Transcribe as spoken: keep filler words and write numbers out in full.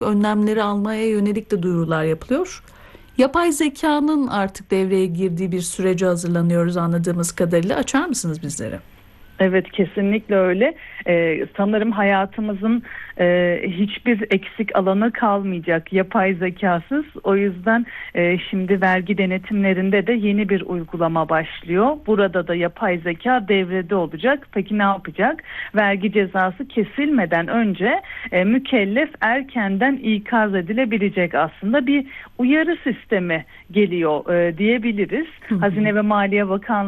önlemleri almaya yönelik de duyurular yapılıyor. Yapay zekanın artık devreye girdiği bir sürece hazırlanıyoruz anladığımız kadarıyla. Açar mısınız bizlere? Evet, kesinlikle öyle. Ee, sanırım hayatımızın e, hiçbir eksik alanı kalmayacak yapay zekasız. O yüzden e, şimdi vergi denetimlerinde de yeni bir uygulama başlıyor. Burada da yapay zeka devrede olacak. Peki ne yapacak? Vergi cezası kesilmeden önce e, mükellef erkenden ikaz edilebilecek, aslında bir uyarı sistemi geliyor e, diyebiliriz. Hı hı. Hazine ve Maliye Bakanlığı